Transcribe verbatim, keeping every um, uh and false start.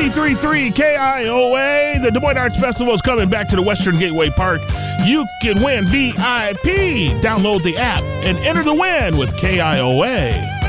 ninety-three point three K I O A. The Des Moines Arts Festival is coming back to the Western Gateway Park. You can win V I P. Download the app and enter the win with K I O A.